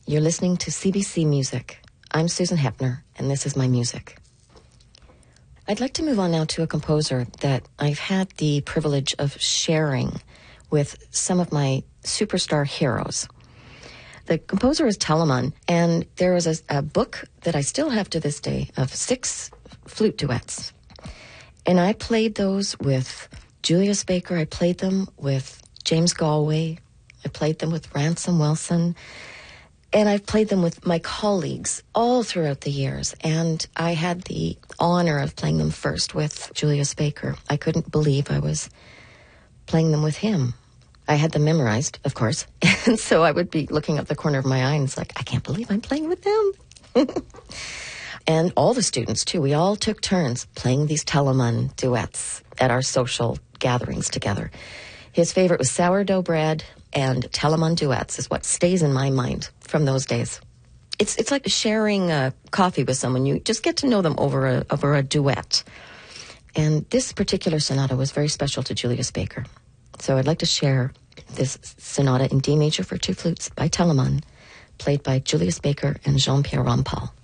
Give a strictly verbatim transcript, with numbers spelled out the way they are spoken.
You're listening to C B C Music. I'm Susan Hepner, and this is my music. I'd like to move on now to a composer that I've had the privilege of sharing with some of my superstar heroes. The composer is Telemann, and there is a, a book that I still have to this day of six flute duets. And I played those with Julius Baker. I played them with James Galway. I played them with Ransom Wilson. And I've played them with my colleagues all throughout the years. And I had the honor of playing them first with Julius Baker. I couldn't believe I was playing them with him. I had them memorized, of course. And so I would be looking up the corner of my eye and it's like, I can't believe I'm playing with them. And all the students, too. We all took turns playing these Telemann duets at our social gatherings together. His favorite was sourdough bread, and Telemann duets is what stays in my mind from those days. It's it's like sharing a coffee with someone. You just get to know them over a, over a duet. And this particular sonata was very special to Julius Baker. So I'd like to share this sonata in D major for two flutes by Telemann, played by Julius Baker and Jean-Pierre Rampal.